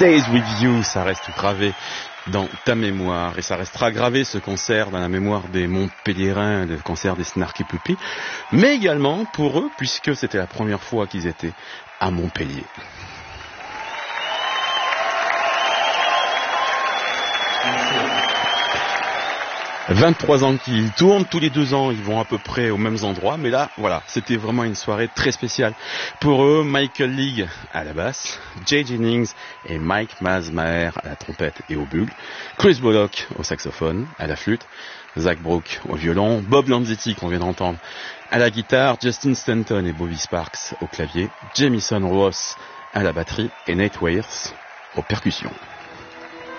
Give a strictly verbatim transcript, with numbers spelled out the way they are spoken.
Stays With You, ça reste gravé dans ta mémoire, et ça restera gravé ce concert dans la mémoire des Montpelliérains, le concert des Snarky Puppy, mais également pour eux, puisque c'était la première fois qu'ils étaient à Montpellier. vingt-trois ans qu'ils tournent, tous les deux ans ils vont à peu près aux mêmes endroits, mais là, voilà, c'était vraiment une soirée très spéciale. Pour eux, Michael League à la basse, Jay Jennings et Mike Mazmaher à la trompette et au bugle, Chris Bullock au saxophone, à la flûte, Zach Brook au violon, Bob Lanzetti qu'on vient d'entendre à la guitare, Justin Stanton et Bobby Sparks au clavier, Jamison Ross à la batterie et Nate Wayers aux percussions.